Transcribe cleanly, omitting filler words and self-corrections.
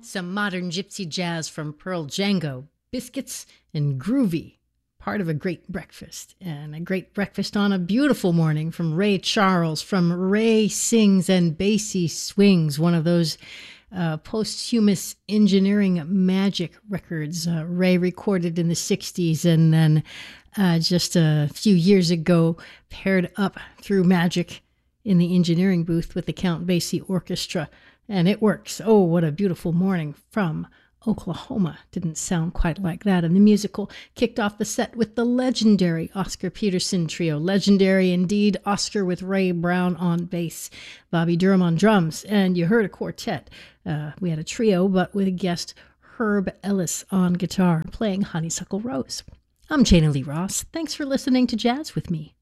Some modern gypsy jazz from Pearl Django, Biscuits and Groovy, part of a great breakfast. And a great breakfast on a beautiful morning from Ray Charles, from Ray Sings and Basie Swings, one of those posthumous engineering magic records Ray recorded in the 60s and then just a few years ago paired up through magic in the engineering booth with the Count Basie Orchestra. And it works. Oh, what a beautiful morning from Oklahoma. Didn't sound quite like that. And the musical kicked off the set with the legendary Oscar Peterson Trio. Legendary indeed. Oscar with Ray Brown on bass, Bobby Durham on drums. And you heard a quartet. We had a trio, but with a guest, Herb Ellis on guitar, playing Honeysuckle Rose. I'm Jana Lee Ross. Thanks for listening to Jazz with me.